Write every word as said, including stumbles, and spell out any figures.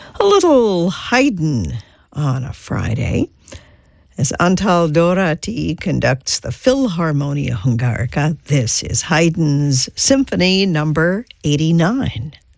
A little Haydn on a Friday as Antal Dorati conducts the Philharmonia Hungarica. This is Haydn's Symphony number eighty-nine.